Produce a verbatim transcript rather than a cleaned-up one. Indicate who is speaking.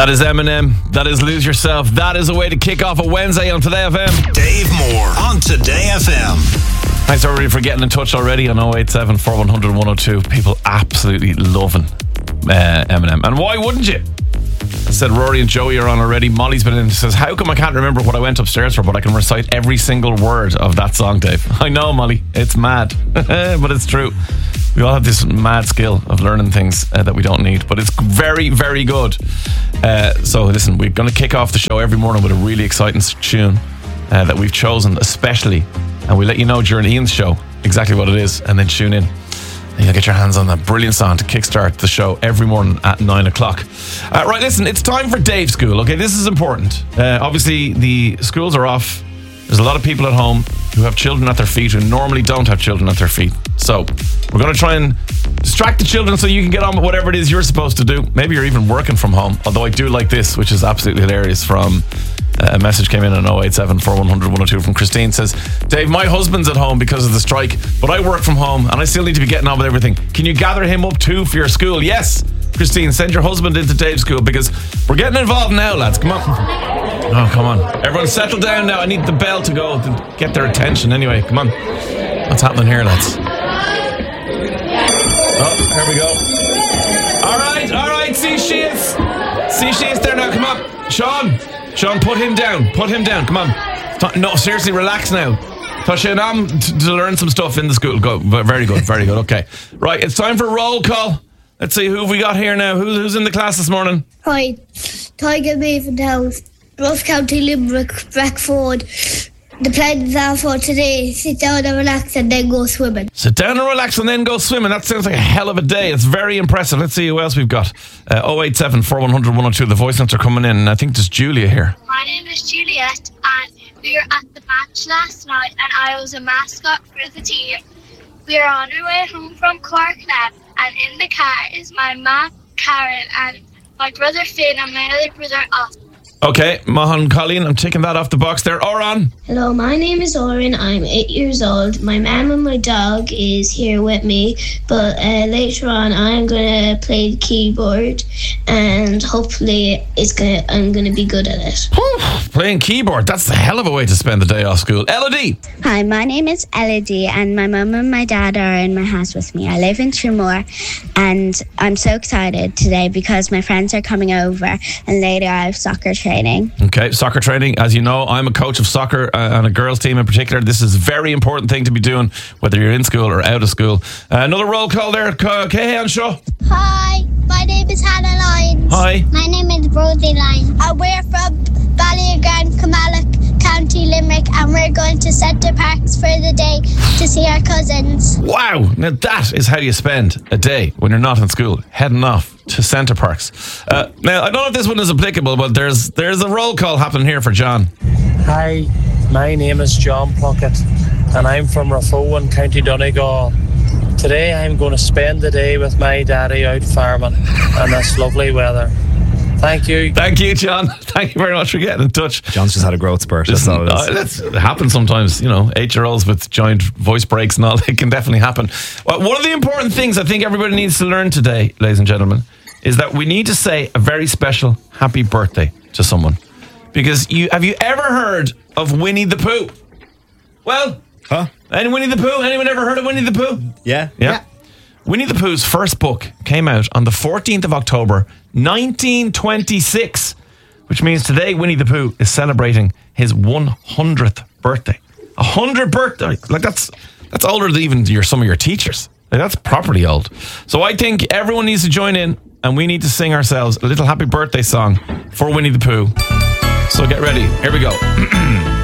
Speaker 1: That is Eminem. That is Lose Yourself. That is a way to kick off a Wednesday on Today F M.
Speaker 2: Dave Moore on Today F M.
Speaker 1: Thanks everybody for getting in touch already on oh eight seven, four one hundred, one oh two. People absolutely loving uh, Eminem. And why wouldn't you? I said Rory and Joey are on already. Molly's been in and says, how come I can't remember what I went upstairs for, but I can recite every single word of that song, Dave? I know, Molly. It's mad. But it's true. We all have this mad skill of learning things uh, that we don't need, but it's very, very good. Uh, so listen, we're going to kick off the show every morning with a really exciting tune uh, that we've chosen especially, and we'll let you know during Ian's show exactly what it is, and then tune in and you'll get your hands on that brilliant song to kickstart the show every morning at nine o'clock. Uh, right, listen, it's time for Dave School. Okay, this is important. Uh, obviously, the schools are off. There's a lot of people at home who have children at their feet who normally don't have children at their feet. So we're going to try and distract the children so you can get on with whatever it is you're supposed to do. Maybe you're even working from home. Although I do like this, which is absolutely hilarious, from uh, a message came in on oh eight seven, four one hundred, one oh two from Christine. Says, Dave, my husband's at home because of the strike, but I work from home and I still need to be getting on with everything. Can you gather him up too for your school? Yes, Christine, send your husband into Dave's school because we're getting involved now, lads. Come on. Oh, come on. Everyone settle down now. I need the bell to go to get their attention. Anyway, come on. What's happening here, lads? Oh, here we go. All right, all right. See, she is. See, she is there now. Come on. Sean. Sean, put him down. Put him down. Come on. No, seriously, relax now. Tasha, I'm t- to learn some stuff in the school. Go. Very good, very good. Okay. Right, it's time for roll call. Let's see who have we got here now. Who, who's in the class this morning?
Speaker 3: Hi, Tiger Maven House, Ross County, Limerick, Breckford. The plan is out for today. Sit down and relax and then go swimming.
Speaker 1: Sit down and relax and then go swimming. That sounds like a hell of a day. It's very impressive. Let's see who else we've got. Uh, oh eight seven, four one hundred, one oh two. The voice notes are coming in. And I think there's Julia here.
Speaker 4: My name is Juliet and we were at the match last night and I was a mascot for the team. We are on our way home from Cork now, and in the car is my mum, Karen, and my brother Finn and my other brother Oscar.
Speaker 1: Okay, Mahan, Colleen, I'm taking that off the box there. Oran.
Speaker 5: Hello, my name is Oren. I'm eight years old. My mum and my dog is here with me, but uh, later on I'm going to play the keyboard and hopefully it's gonna, I'm going to be good at it.
Speaker 1: Whew, playing keyboard, that's a hell of a way to spend the day off school. Elodie.
Speaker 6: Hi, my name is Elodie and my mum and my dad are in my house with me. I live in Tremor and I'm so excited today because my friends are coming over and later I have soccer training.
Speaker 1: Okay, soccer training. As you know, I'm a coach of soccer uh, and a girls team in particular. This is a very important thing to be doing, whether you're in school or out of school. Uh, another roll call there. Kehan Shaw.
Speaker 3: Hi, my name is Hannah Lyons.
Speaker 1: Hi.
Speaker 3: My name is Rosie Lyons. And we're from Ballyagran, Kilmallock, County Limerick, and we're going to Centre Parks for the day to see our cousins.
Speaker 1: Wow, now that is how you spend a day when you're not in school, heading off to Centre Parks. Uh, now, I don't know if this one is applicable, but there's there's a roll call happening here for John.
Speaker 7: Hi, my name is John Plunkett, and I'm from Raphoe, County Donegal. Today I'm going to spend the day with my daddy out farming, and this lovely weather. Thank you.
Speaker 1: Thank you, John. Thank you very much for getting in touch.
Speaker 8: John's just had a growth spurt. That's all it is.
Speaker 1: Uh, that's, it happens sometimes, you know, eight-year-olds with giant voice breaks and all. It can definitely happen. Well, one of the important things I think everybody needs to learn today, ladies and gentlemen, is that we need to say a very special happy birthday to someone. Because you have you ever heard of Winnie the Pooh? Well,
Speaker 8: huh?
Speaker 1: Any Winnie the Pooh? Anyone ever heard of Winnie the Pooh?
Speaker 8: Yeah.
Speaker 1: Yeah.
Speaker 8: yeah.
Speaker 1: Winnie the Pooh's first book came out on the fourteenth of October, nineteen twenty-six, which means today Winnie the Pooh is celebrating his one hundredth birthday. A hundred birthday, like that's that's older than even your some of your teachers. Like that's properly old. So I think everyone needs to join in, and we need to sing ourselves a little happy birthday song for Winnie the Pooh. So get ready. Here we go.